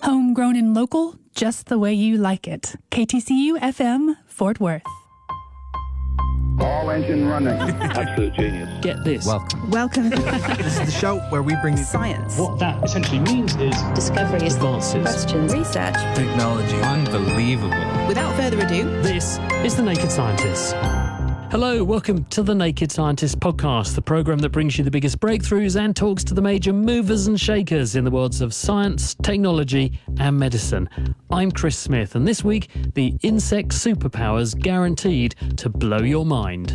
Homegrown and local, just the way you like it. KTCU FM, Fort Worth. All engine running. Absolute genius. Get this. Welcome. This is the show where we bring you Science. What that essentially means is Discoveries. advances. Questions. Research. technology. Unbelievable. Without further ado, This is The Naked Scientists. Hello, welcome to The Naked Scientists podcast, the programme that brings you the biggest breakthroughs and talks to the major movers and shakers in the worlds of science, technology and medicine. I'm Chris Smith, and this week, the insect superpowers guaranteed to blow your mind.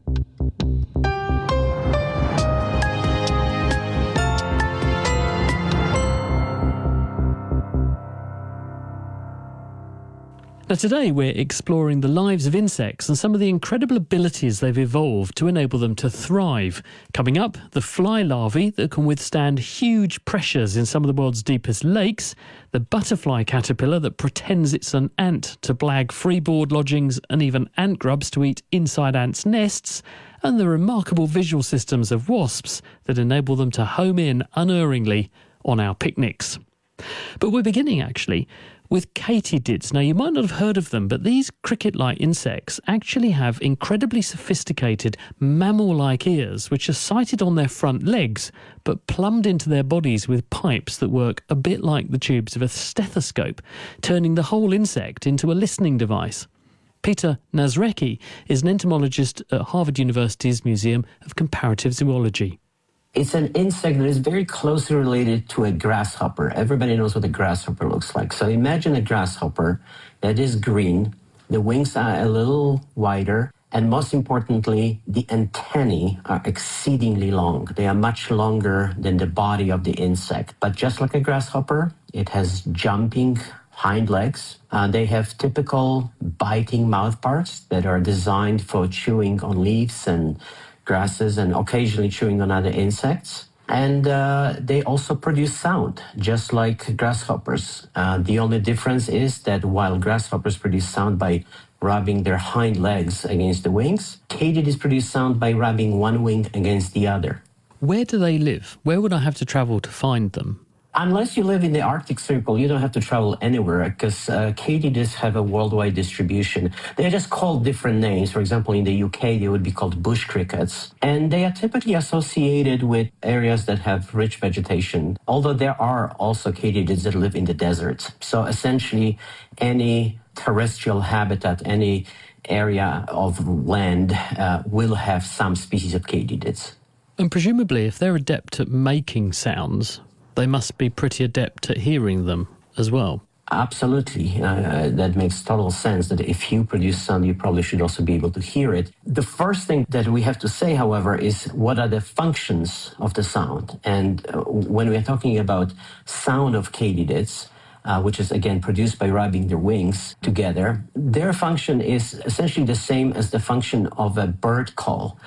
Now today we're exploring the lives of insects and some of the incredible abilities they've evolved to enable them to thrive. Coming up, the fly larvae that can withstand huge pressures in some of the world's deepest lakes, the butterfly caterpillar that pretends it's an ant to blag freeboard lodgings and even ant grubs to eat inside ants' nests, and the remarkable visual systems of wasps that enable them to home in unerringly on our picnics. But we're beginning actually with katydids. Now, you might not have heard of them, but these cricket-like insects actually have incredibly sophisticated mammal-like ears, which are sighted on their front legs, but plumbed into their bodies with pipes that work a bit like the tubes of a stethoscope, turning the whole insect into a listening device. Peter Nazrecki is an entomologist at Harvard University's Museum of Comparative Zoology. It's an insect that is very closely related to a grasshopper. Everybody knows what a grasshopper looks like. So imagine a grasshopper that is green. The wings are a little wider. And most importantly, the antennae are exceedingly long. They are much longer than the body of the insect. But just like a grasshopper, it has jumping hind legs. They have typical biting mouth parts that are designed for chewing on leaves and grasses and occasionally chewing on other insects. And they also produce sound, just like grasshoppers. The only difference is that while grasshoppers produce sound by rubbing their hind legs against the wings, katydids produce sound by rubbing one wing against the other. Where do they live? Where would I have to travel to find them? Unless you live in the Arctic Circle, you don't have to travel anywhere because katydids have a worldwide distribution. They're just called different names. For example, in the UK, they would be called bush crickets. And they are typically associated with areas that have rich vegetation, although there are also katydids that live in the deserts. So essentially, any terrestrial habitat, any area of land will have some species of katydids. And presumably, if they're adept at making sounds, they must be pretty adept at hearing them as well. Absolutely. That makes total sense that if you produce sound, you probably should also be able to hear it. The first thing that we have to say, however, is what are the functions of the sound? And when we are talking about sound of katydids, which is, again, produced by rubbing their wings together, their function is essentially the same as the function of a bird call.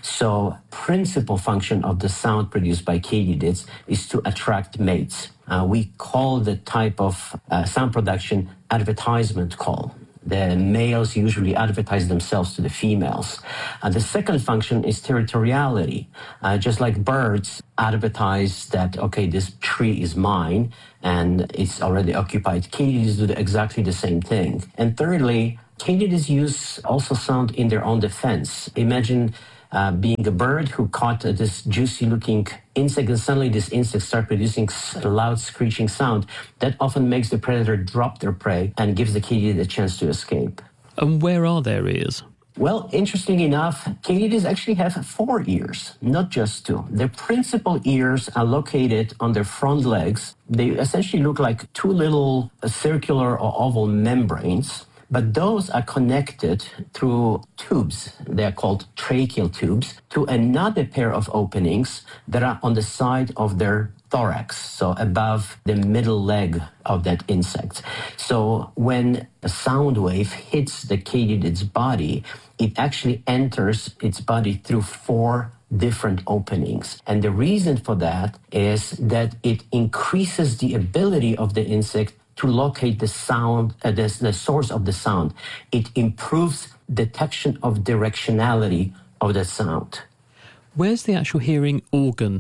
So principal function of the sound produced by katydids is to attract mates. We call the type of sound production advertisement call. The males usually advertise themselves to the females. The second function is territoriality. Just like birds advertise that, okay, this tree is mine and it's already occupied, katydids do exactly the same thing. And thirdly, katydids use also sound in their own defense. Imagine being a bird who caught this juicy-looking insect, and suddenly this insect starts producing a loud screeching sound that often makes the predator drop their prey and gives the katydid a chance to escape. And where are their ears? Well, interestingly enough, katydids actually have 4 ears, not just 2. Their principal ears are located on their front legs. They essentially look like 2 little circular or oval membranes. But those are connected through tubes, they're called tracheal tubes, to another pair of openings that are on the side of their thorax, so above the middle leg of that insect. So when a sound wave hits the katydid's body, it actually enters its body through 4 different openings. And the reason for that is that it increases the ability of the insect to locate the sound, the source of the sound. It improves detection of directionality of the sound. Where's the actual hearing organ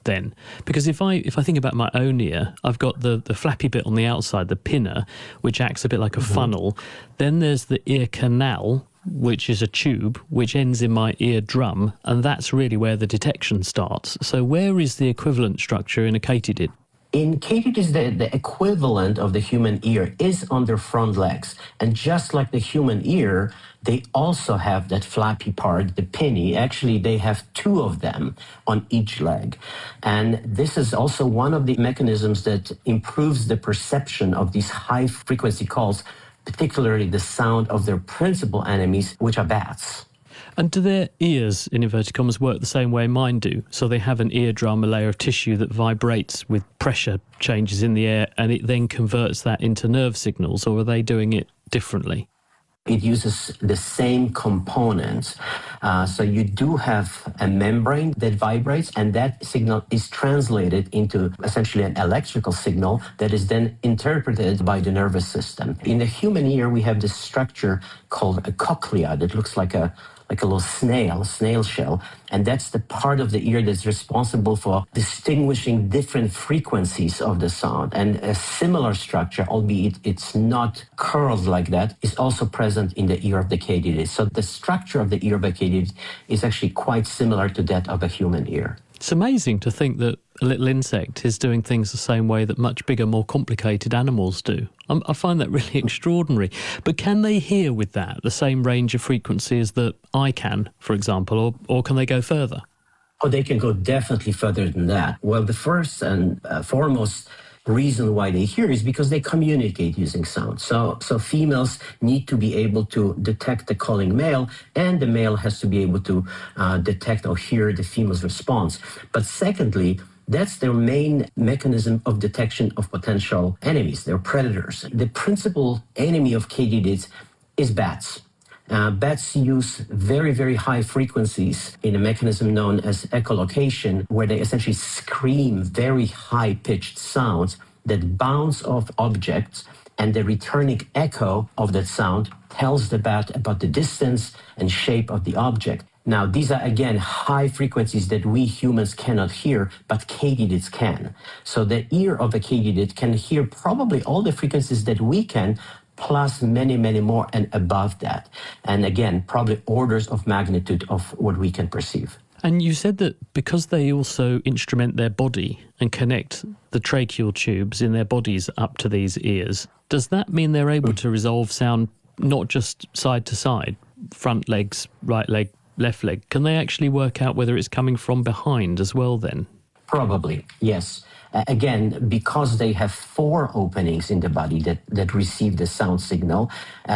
then? Because if I think about my own ear, I've got the flappy bit on the outside, the pinna, which acts a bit like a funnel. Then there's the ear canal, which is a tube, which ends in my eardrum, and that's really where the detection starts. So where is the equivalent structure in a katydid? In katydids, the equivalent of the human ear is on their front legs. And just like the human ear, they also have that flappy part, the pinny. Actually, they have two of them on each leg. And this is also one of the mechanisms that improves the perception of these high-frequency calls, particularly the sound of their principal enemies, which are bats. And do their ears, in inverted commas, work the same way mine do? So they have an eardrum, a layer of tissue that vibrates with pressure changes in the air, and it then converts that into nerve signals, or are they doing it differently? It uses the same components. So you do have a membrane that vibrates, and that signal is translated into essentially an electrical signal that is then interpreted by the nervous system. In the human ear, we have this structure called a cochlea that looks like a little snail shell. And that's the part of the ear that's responsible for distinguishing different frequencies of the sound. And a similar structure, albeit it's not curled like that, is also present in the ear of the katydid. So the structure of the ear of a katydid is actually quite similar to that of a human ear. It's amazing to think that a little insect is doing things the same way that much bigger, more complicated animals do. I find that really extraordinary. But can they hear with that the same range of frequencies that I can, for example, or can they go further? Oh, they can go definitely further than that. Well, the first and foremost reason why they hear is because they communicate using sound. So females need to be able to detect the calling male, and the male has to be able to detect or hear the female's response. But secondly, that's their main mechanism of detection of potential enemies, their predators. The principal enemy of katydids is bats. Bats use very, very high frequencies in a mechanism known as echolocation, where they essentially scream very high-pitched sounds that bounce off objects, and the returning echo of that sound tells the bat about the distance and shape of the object. Now, these are, again, high frequencies that we humans cannot hear, but katydids can. So the ear of a katydid can hear probably all the frequencies that we can, plus many, many more and above that. And again, probably orders of magnitude of what we can perceive. And you said that because they also instrument their body and connect the tracheal tubes in their bodies up to these ears, does that mean they're able to resolve sound not just side to side, front legs, right leg, left leg? Can they actually work out whether it's coming from behind as well then? Probably, yes. Again, because they have 4 openings in the body that receive the sound signal,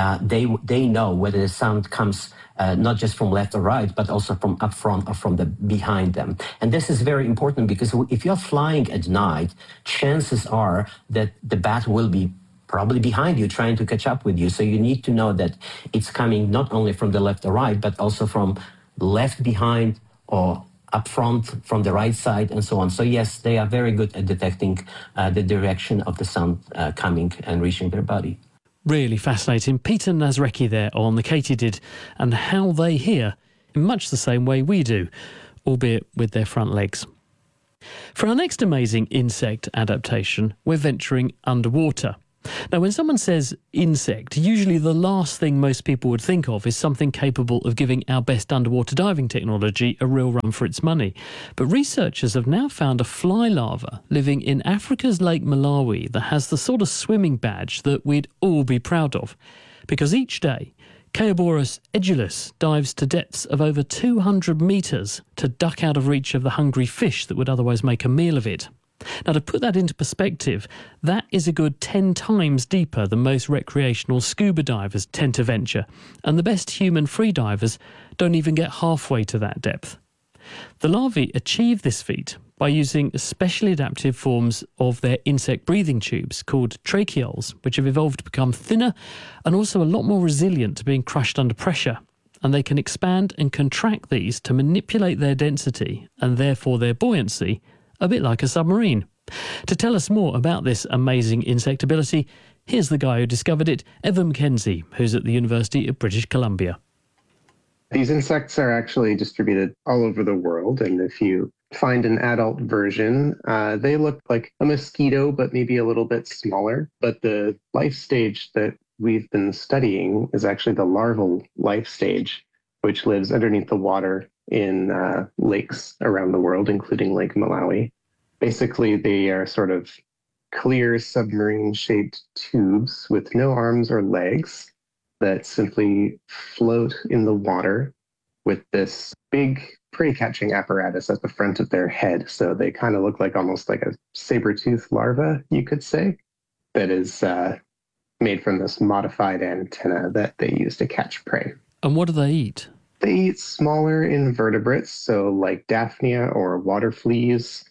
they know whether the sound comes not just from left or right, but also from up front or from the behind them. And this is very important because if you're flying at night, chances are that the bat will be probably behind you, trying to catch up with you. So you need to know that it's coming not only from the left or right, but also from left behind or up front, from the right side, and so on. So yes, they are very good at detecting the direction of the sound coming and reaching their body. Really fascinating. Peter Nazrecki there on the katydid and how they hear in much the same way we do, albeit with their front legs. For our next amazing insect adaptation, we're venturing underwater. Now, when someone says insect, usually the last thing most people would think of is something capable of giving our best underwater diving technology a real run for its money. But researchers have now found a fly larva living in Africa's Lake Malawi that has the sort of swimming badge that we'd all be proud of. Because each day, Chaeborus edulis dives to depths of over 200 metres to duck out of reach of the hungry fish that would otherwise make a meal of it. Now, to put that into perspective, that is a good 10 times deeper than most recreational scuba divers tend to venture, and the best human free divers don't even get halfway to that depth. The larvae achieve this feat by using specially adaptive forms of their insect breathing tubes called tracheoles, which have evolved to become thinner and also a lot more resilient to being crushed under pressure. And they can expand and contract these to manipulate their density and therefore their buoyancy, a bit like a submarine. To tell us more about this amazing insect ability, here's the guy who discovered it, Evan McKenzie, who's at the University of British Columbia. These insects are actually distributed all over the world, and if you find an adult version. They look like a mosquito, but maybe a little bit smaller. But the life stage that we've been studying is actually the larval life stage, which lives underneath the water in lakes around the world, including Lake Malawi. Basically, they are sort of clear submarine-shaped tubes with no arms or legs that simply float in the water with this big prey-catching apparatus at the front of their head. So they kind of look like almost like a saber-tooth larva, you could say, that is made from this modified antenna that they use to catch prey. And what do they eat? They eat smaller invertebrates, so like Daphnia or water fleas,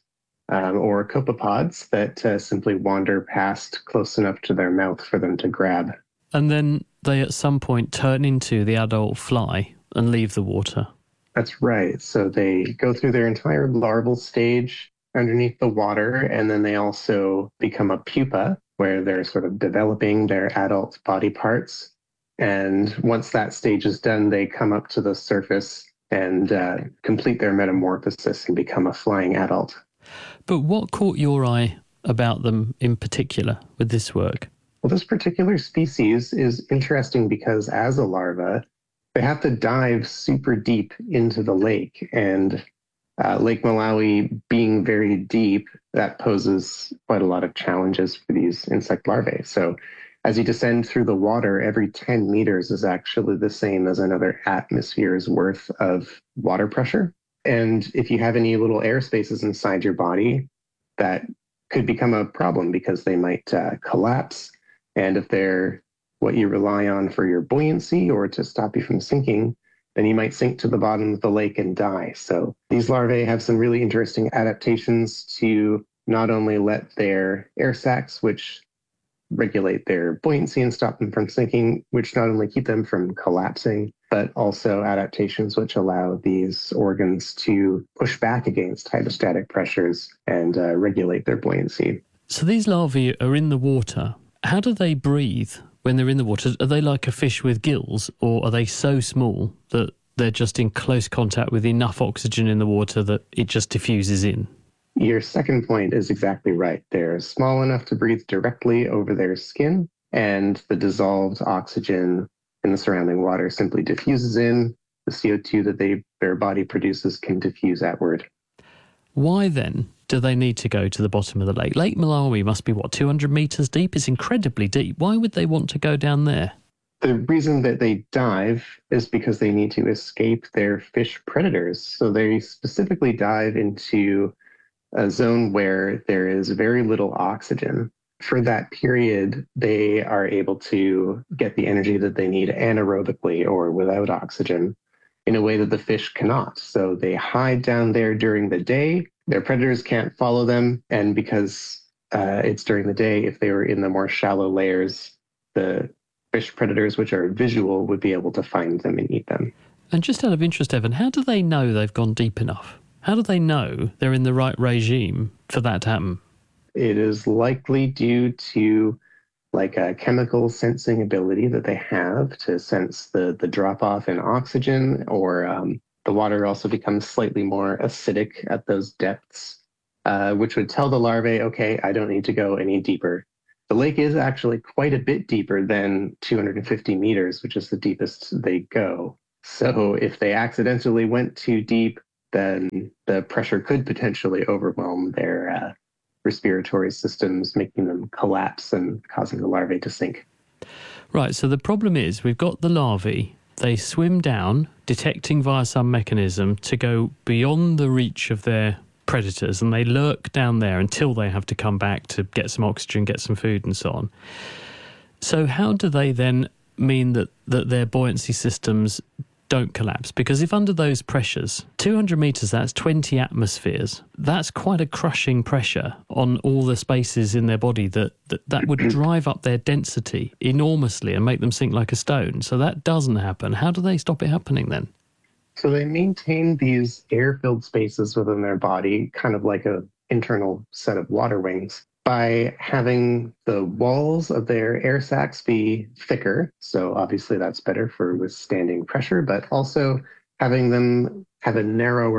or copepods that simply wander past close enough to their mouth for them to grab. And then they at some point turn into the adult fly and leave the water. That's right. So they go through their entire larval stage underneath the water, and then they also become a pupa, where they're sort of developing their adult body parts. And once that stage is done, they come up to the surface and complete their metamorphosis and become a flying adult. But what caught your eye about them in particular with this work? Well, this particular species is interesting because as a larva, they have to dive super deep into the lake. And Lake Malawi being very deep, that poses quite a lot of challenges for these insect larvae. So as you descend through the water, every 10 meters is actually the same as another atmosphere's worth of water pressure. And if you have any little air spaces inside your body, that could become a problem because they might collapse. And if they're what you rely on for your buoyancy or to stop you from sinking, then you might sink to the bottom of the lake and die. So these larvae have some really interesting adaptations to not only let their air sacs, which regulate their buoyancy and stop them from sinking, which not only keep them from collapsing, but also adaptations which allow these organs to push back against hydrostatic pressures and regulate their buoyancy. So these larvae are in the water. How do they breathe when they're in the water? Are they like a fish with gills, or are they so small that they're just in close contact with enough oxygen in the water that it just diffuses in? Your second point is exactly right. They're small enough to breathe directly over their skin, and the dissolved oxygen in the surrounding water simply diffuses in. The CO2 that their body produces can diffuse outward. Why then do they need to go to the bottom of the lake? Lake Malawi must be, 200 metres deep? It's incredibly deep. Why would they want to go down there? The reason that they dive is because they need to escape their fish predators. So they specifically dive into a zone where there is very little oxygen. For that period, they are able to get the energy that they need anaerobically or without oxygen in a way that the fish cannot. So they hide down there during the day. Their predators can't follow them. And because it's during the day, if they were in the more shallow layers, the fish predators, which are visual, would be able to find them and eat them. And just out of interest, Evan, how do they know they've gone deep enough? How do they know they're in the right regime for that to happen? It is likely due to like a chemical sensing ability that they have to sense the drop-off in oxygen, or the water also becomes slightly more acidic at those depths, which would tell the larvae, okay, I don't need to go any deeper. The lake is actually quite a bit deeper than 250 meters, which is the deepest they go. So if they accidentally went too deep, then the pressure could potentially overwhelm their respiratory systems, making them collapse and causing the larvae to sink. Right, so the problem is we've got the larvae. They swim down, detecting via some mechanism to go beyond the reach of their predators, and they lurk down there until they have to come back to get some oxygen, get some food and so on. So how do they then mean that their buoyancy systems don't collapse? Because if under those pressures, 200 metres, that's 20 atmospheres, that's quite a crushing pressure on all the spaces in their body that would drive up their density enormously and make them sink like a stone. So that doesn't happen. How do they stop it happening then? So they maintain these air-filled spaces within their body, kind of like an internal set of water wings, by having the walls of their air sacs be thicker. So obviously that's better for withstanding pressure, but also having them have a narrower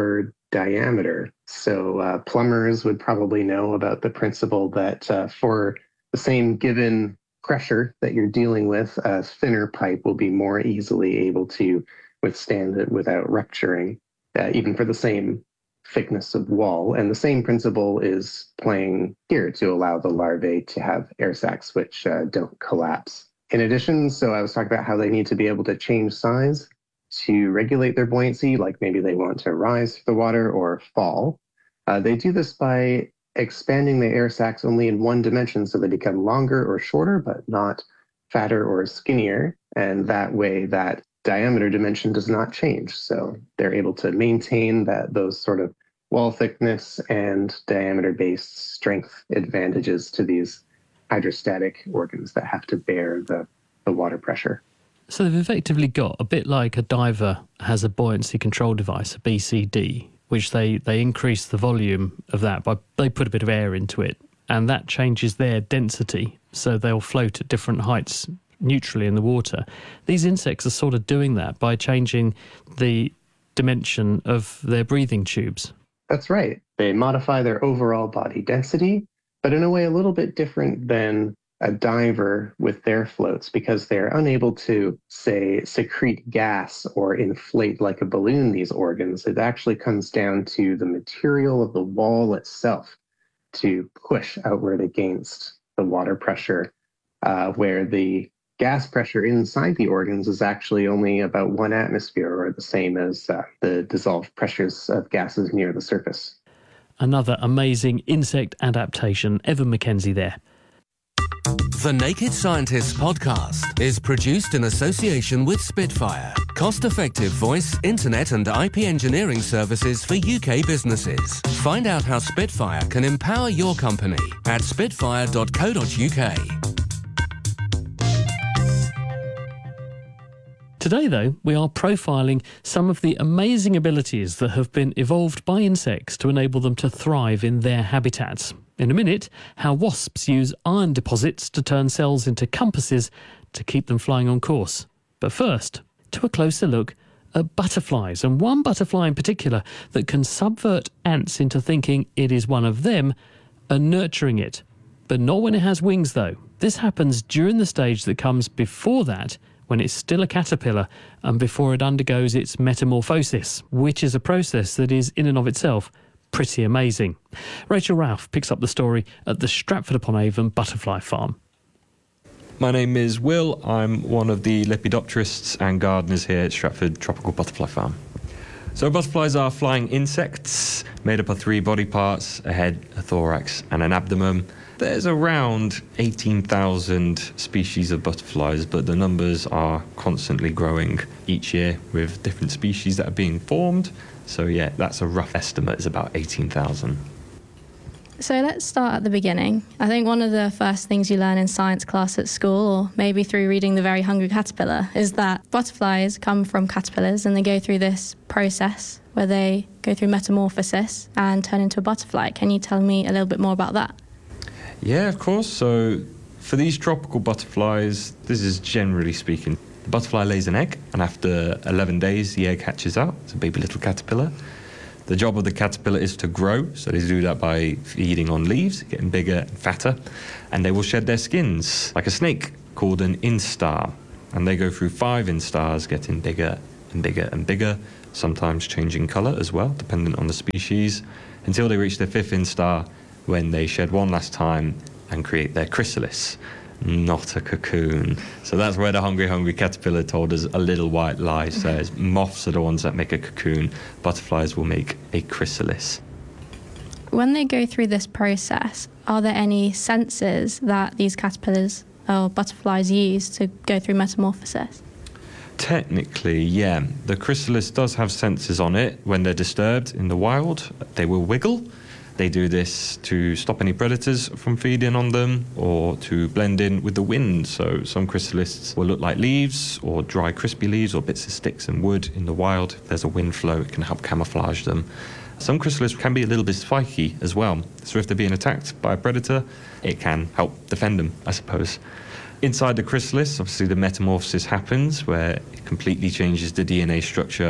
diameter. So plumbers would probably know about the principle that for the same given pressure that you're dealing with, a thinner pipe will be more easily able to withstand it without rupturing, even for the same thickness of wall. And the same principle is playing here to allow the larvae to have air sacs which don't collapse. In addition, so I was talking about how they need to be able to change size to regulate their buoyancy, like maybe they want to rise through the water or fall. They do this by expanding the air sacs only in one dimension, so they become longer or shorter, but not fatter or skinnier. And that way, that diameter dimension does not change. So they're able to maintain those sort of wall thickness and diameter-based strength advantages to these hydrostatic organs that have to bear the water pressure. So they've effectively got, a bit like a diver has a buoyancy control device, a BCD, which they increase the volume of that by they put a bit of air into it, and that changes their density, so they'll float at different heights neutrally in the water. These insects are sort of doing that by changing the dimension of their breathing tubes. That's right. They modify their overall body density, but in a way a little bit different than a diver with their floats, because they're unable to, say, secrete gas or inflate like a balloon these organs. It actually comes down to the material of the wall itself to push outward against the water pressure, where the gas pressure inside the organs is actually only about 1 atmosphere, or the same as the dissolved pressures of gases near the surface. Another amazing insect adaptation. Evan Mackenzie there. The Naked Scientists podcast is produced in association with Spitfire, cost-effective voice, internet and IP engineering services for UK businesses. Find out how Spitfire can empower your company at spitfire.co.uk. Today, though, we are profiling some of the amazing abilities that have been evolved by insects to enable them to thrive in their habitats. In a minute, how wasps use iron deposits to turn cells into compasses to keep them flying on course. But first, to a closer look at butterflies, and one butterfly in particular that can subvert ants into thinking it is one of them and nurturing it. But not when it has wings, though. This happens during the stage that comes before that, when it's still a caterpillar and before it undergoes its metamorphosis, which is a process that is in and of itself pretty amazing. Rachel Ralph picks up the story at the Stratford-upon-Avon Butterfly Farm. My name is Will. I'm one of the lepidopterists and gardeners here at Stratford Tropical Butterfly Farm. So butterflies are flying insects made up of 3 body parts, a head, a thorax and an abdomen. There's around 18,000 species of butterflies, but the numbers are constantly growing each year with different species that are being formed. So yeah, that's a rough estimate, it's about 18,000. So let's start at the beginning. I think one of the first things you learn in science class at school, or maybe through reading The Very Hungry Caterpillar, is that butterflies come from caterpillars and they go through this process where they go through metamorphosis and turn into a butterfly. Can you tell me a little bit more about that? Yeah, of course. So for these tropical butterflies, this is generally speaking, the butterfly lays an egg, and after 11 days, the egg hatches out. It's a baby little caterpillar. The job of the caterpillar is to grow, so they do that by feeding on leaves, getting bigger and fatter, and they will shed their skins, like a snake, called an instar. And they go through 5 instars, getting bigger and bigger and bigger, sometimes changing colour as well, dependent on the species, until they reach their 5th instar, when they shed one last time and create their chrysalis, not a cocoon. So that's where the hungry caterpillar told us a little white lie. Says moths are the ones that make a cocoon, butterflies will make a chrysalis. When they go through this process, are there any senses that these caterpillars or butterflies use to go through metamorphosis? Technically, yeah. The chrysalis does have sensors on it. When they're disturbed in the wild, they will wiggle. They do this to stop any predators from feeding on them or to blend in with the wind. So some chrysalists will look like leaves or dry crispy leaves or bits of sticks and wood in the wild. If there's a wind flow, it can help camouflage them. Some chrysalists can be a little bit spiky as well. So if they're being attacked by a predator, it can help defend them, I suppose. Inside the chrysalis, obviously the metamorphosis happens where it completely changes the DNA structure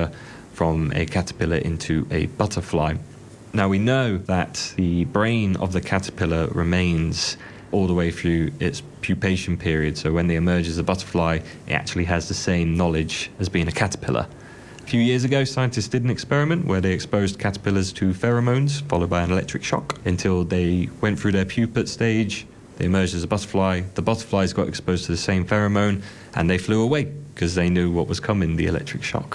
from a caterpillar into a butterfly. Now, we know that the brain of the caterpillar remains all the way through its pupation period. So when they emerge as a butterfly, it actually has the same knowledge as being a caterpillar. A few years ago, scientists did an experiment where they exposed caterpillars to pheromones followed by an electric shock until they went through their pupate stage. They emerged as a butterfly. The butterflies got exposed to the same pheromone and they flew away because they knew what was coming, the electric shock.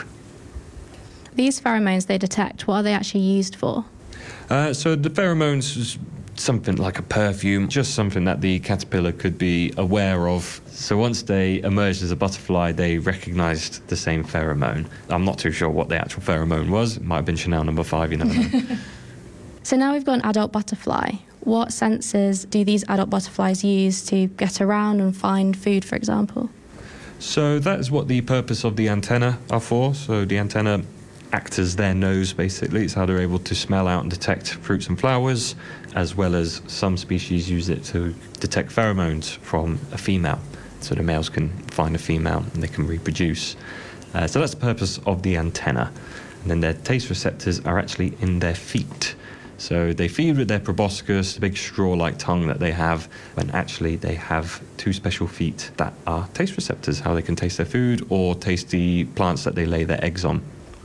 These pheromones they detect, what are they actually used for? So the pheromones is something like a perfume, just something that the caterpillar could be aware of. So once they emerged as a butterfly, they recognised the same pheromone. I'm not too sure what the actual pheromone was. It might have been Chanel No. 5, you never know. So now we've got an adult butterfly. What senses do these adult butterflies use to get around and find food, for example? So that is what the purpose of the antenna are for. So the antenna acts as their nose, basically. It's how they're able to smell out and detect fruits and flowers, as well as some species use it to detect pheromones from a female. So the males can find a female and they can reproduce. So that's the purpose of the antenna. And then their taste receptors are actually in their feet. So they feed with their proboscis, the big straw-like tongue that they have, when actually they have two special feet that are taste receptors, how they can taste their food or taste the plants that they lay their eggs on.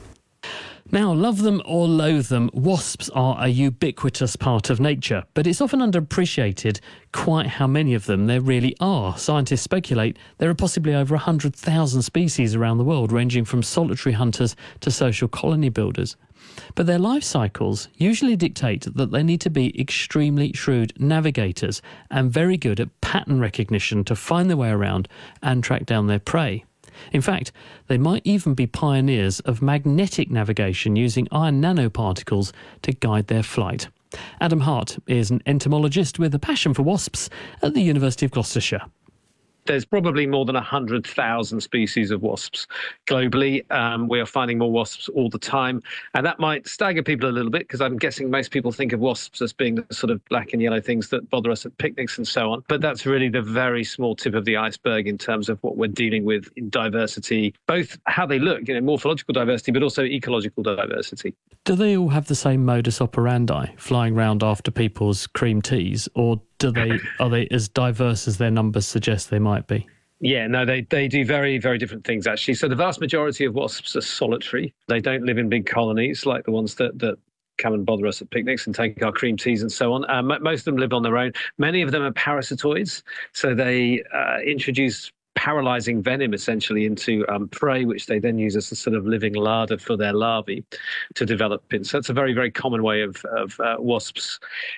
Now, love them or loathe them, wasps are a ubiquitous part of nature, but it's often underappreciated quite how many of them there really are. Scientists speculate there are possibly over 100,000 species around the world, ranging from solitary hunters to social colony builders. But their life cycles usually dictate that they need to be extremely shrewd navigators and very good at pattern recognition to find their way around and track down their prey. In fact, they might even be pioneers of magnetic navigation using iron nanoparticles to guide their flight. Adam Hart is an entomologist with a passion for wasps at the University of Gloucestershire. There's probably more than 100,000 species of wasps globally. We are finding more wasps all the time. And that might stagger people a little bit because I'm guessing most people think of wasps as being the sort of black and yellow things that bother us at picnics and so on. But that's really the very small tip of the iceberg in terms of what we're dealing with in diversity, both how they look, morphological diversity, but also ecological diversity. Do they all have the same modus operandi, flying round after people's cream teas, or are they as diverse as their numbers suggest they might be? Yeah, no, they do very, very different things, actually. So the vast majority of wasps are solitary. They don't live in big colonies like the ones that come and bother us at picnics and take our cream teas and so on. Most of them live on their own. Many of them are parasitoids, so they introduce paralyzing venom essentially into prey, which they then use as a sort of living larder for their larvae to develop in. So that's a very, very common way of wasps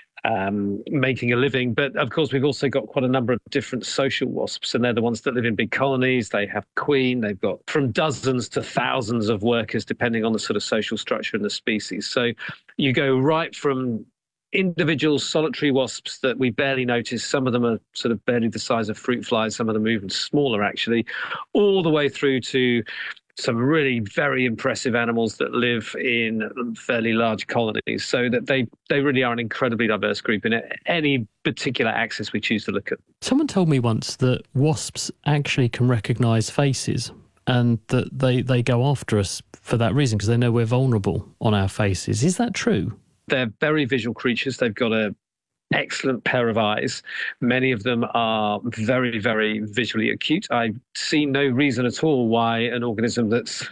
making a living. But of course, we've also got quite a number of different social wasps, and they're the ones that live in big colonies. They have queen. They've got from dozens to thousands of workers, depending on the sort of social structure and the species. So you go right from individual solitary wasps that we barely notice. Some of them are sort of barely the size of fruit flies. Some of them are even smaller, actually, all the way through to some really very impressive animals that live in fairly large colonies. So that they really are an incredibly diverse group in any particular axis we choose to look at. Someone told me once that wasps actually can recognise faces and that they go after us for that reason because they know we're vulnerable on our faces. Is that true? They're very visual creatures. They've got an excellent pair of eyes. Many of them are very, very visually acute. I see no reason at all why an organism that's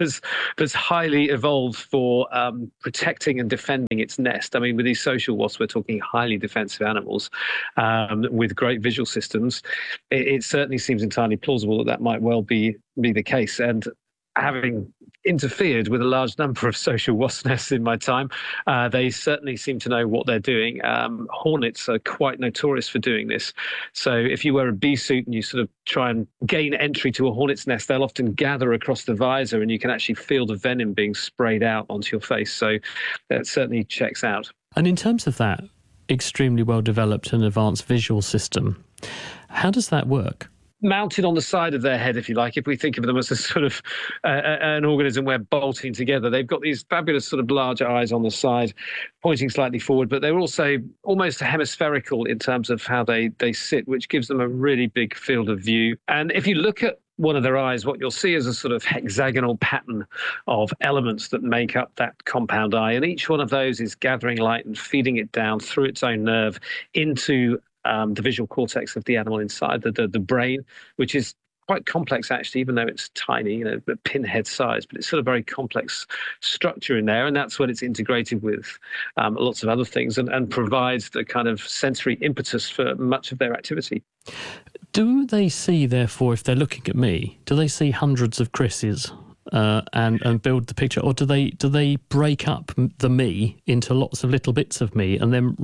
highly evolved for protecting and defending its nest. I mean, with these social wasps, we're talking highly defensive animals with great visual systems. It certainly seems entirely plausible that might well be the case. And having interfered with a large number of social wasp nests in my time, they certainly seem to know what they're doing. Hornets are quite notorious for doing this. So if you wear a bee suit and you sort of try and gain entry to a hornet's nest, they'll often gather across the visor and you can actually feel the venom being sprayed out onto your face. So that certainly checks out. And in terms of that extremely well-developed and advanced visual system, how does that work? Mounted on the side of their head, if you like, if we think of them as a sort of an organism we're bolting together. They've got these fabulous sort of large eyes on the side, pointing slightly forward, but they're also almost hemispherical in terms of how they sit, which gives them a really big field of view. And if you look at one of their eyes, what you'll see is a sort of hexagonal pattern of elements that make up that compound eye. And each one of those is gathering light and feeding it down through its own nerve into the visual cortex of the animal inside, the brain, which is quite complex, actually, even though it's tiny, pinhead size, but it's sort of very complex structure in there. And that's what it's integrated with lots of other things and provides the kind of sensory impetus for much of their activity. Do they see, therefore, if they're looking at me, do they see hundreds of Chris's and build the picture, or do they break up the me into lots of little bits of me and then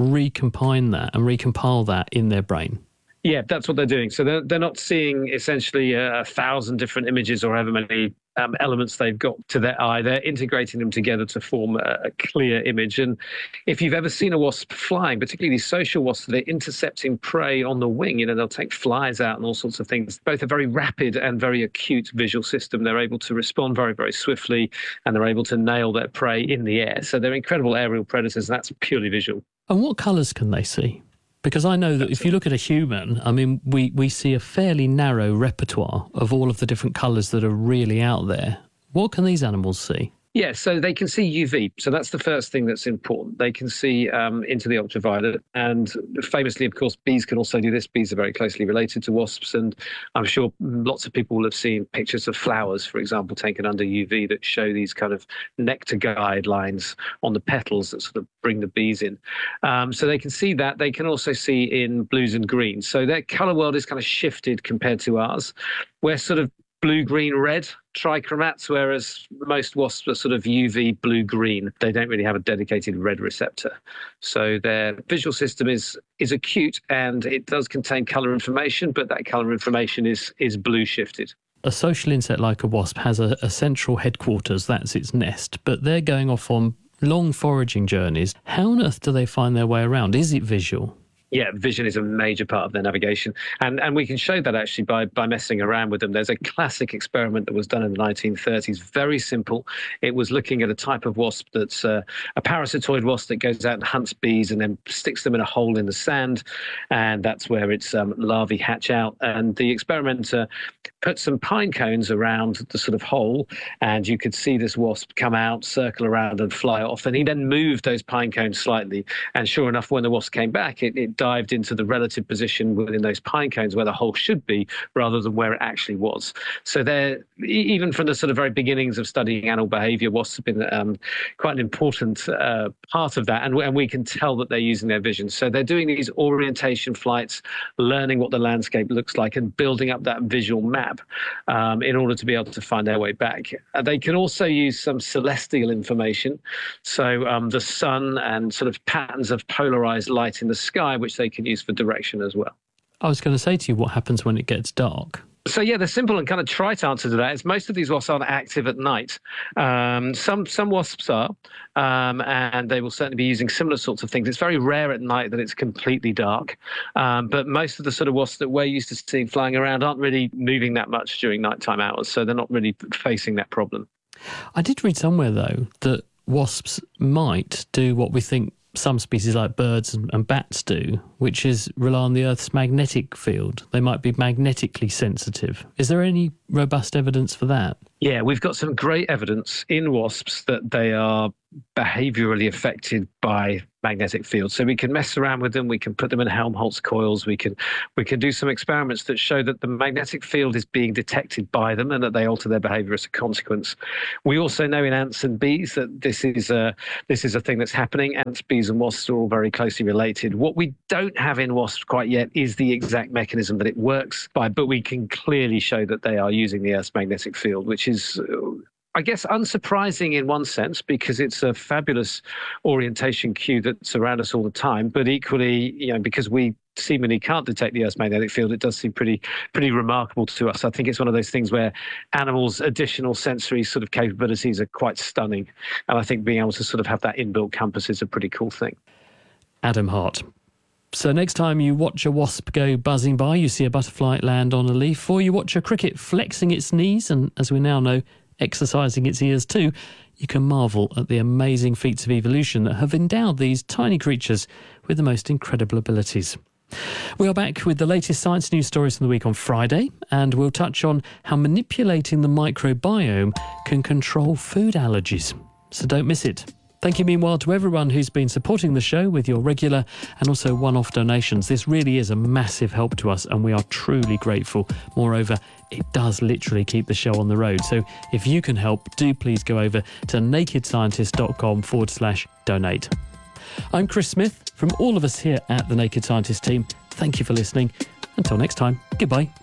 recompile that in their brain? Yeah, that's what they're doing. So they're not seeing essentially 1,000 different images or however many elements they've got to their eye. They're integrating them together to form a clear image. And if you've ever seen a wasp flying, particularly these social wasps, they're intercepting prey on the wing. They'll take flies out and all sorts of things. Both a very rapid and very acute visual system. They're able to respond very, very swiftly, and they're able to nail their prey in the air. So they're incredible aerial predators, and that's purely visual. And what colours can they see? Because I know that if you look at a human, I mean, we see a fairly narrow repertoire of all of the different colours that are really out there. What can these animals see? Yeah, so they can see UV. So that's the first thing that's important. They can see into the ultraviolet. And famously, of course, bees can also do this. Bees are very closely related to wasps. And I'm sure lots of people will have seen pictures of flowers, for example, taken under UV that show these kind of nectar guide lines on the petals that sort of bring the bees in. So they can see that. They can also see in blues and greens. So their colour world is kind of shifted compared to ours. We're sort of blue, green, red trichromats, whereas most wasps are sort of UV blue-green. They don't really have a dedicated red receptor. So their visual system is acute, and it does contain colour information, but that colour information is blue shifted. A social insect like a wasp has a central headquarters, that's its nest, but they're going off on long foraging journeys. How on earth do they find their way around? Is it visual? Yeah, vision is a major part of their navigation. And we can show that actually by messing around with them. There's a classic experiment that was done in the 1930s, very simple. It was looking at a type of wasp that's a parasitoid wasp that goes out and hunts bees and then sticks them in a hole in the sand. And that's where its larvae hatch out. And the experimenter put some pine cones around the sort of hole, and you could see this wasp come out, circle around and fly off. And he then moved those pine cones slightly. And sure enough, when the wasp came back, it dived into the relative position within those pine cones where the hole should be, rather than where it actually was. So they're, even from the sort of very beginnings of studying animal behavior, wasps have been quite an important part of that. And we can tell that they're using their vision. So they're doing these orientation flights, learning what the landscape looks like and building up that visual map in order to be able to find their way back. They can also use some celestial information. So the sun and sort of patterns of polarized light in the sky, which they can use for direction as well. I was going to say to you, what happens when it gets dark? So, yeah, the simple and kind of trite answer to that is most of these wasps aren't active at night. Some wasps are, and they will certainly be using similar sorts of things. It's very rare at night that it's completely dark, but most of the sort of wasps that we're used to seeing flying around aren't really moving that much during nighttime hours, so they're not really facing that problem. I did read somewhere, though, that wasps might do what we think some species like birds and bats do, which is rely on the Earth's magnetic field. They might be magnetically sensitive. Is there any robust evidence for that? Yeah, we've got some great evidence in wasps that they are behaviorally affected by magnetic fields. So we can mess around with them, we can put them in Helmholtz coils, we can do some experiments that show that the magnetic field is being detected by them and that they alter their behavior as a consequence. We also know in ants and bees that this is a thing that's happening. Ants, bees and wasps are all very closely related. What we don't have in wasps quite yet is the exact mechanism that it works by, but we can clearly show that they are using the Earth's magnetic field, which is, I guess, unsurprising in one sense, because it's a fabulous orientation cue that's around us all the time. But equally, because we seemingly can't detect the Earth's magnetic field, it does seem pretty remarkable to us. I think it's one of those things where animals' additional sensory sort of capabilities are quite stunning. And I think being able to sort of have that inbuilt compass is a pretty cool thing. Adam Hart. So next time you watch a wasp go buzzing by, you see a butterfly land on a leaf, or you watch a cricket flexing its knees and, as we now know, exercising its ears too, you can marvel at the amazing feats of evolution that have endowed these tiny creatures with the most incredible abilities. We are back with the latest science news stories from the week on Friday, and we'll touch on how manipulating the microbiome can control food allergies. So don't miss it. Thank you, meanwhile, to everyone who's been supporting the show with your regular and also one-off donations. This really is a massive help to us, and we are truly grateful. Moreover, it does literally keep the show on the road. So if you can help, do please go over to nakedscientist.com/donate. I'm Chris Smith. From all of us here at the Naked Scientist team, thank you for listening. Until next time, goodbye.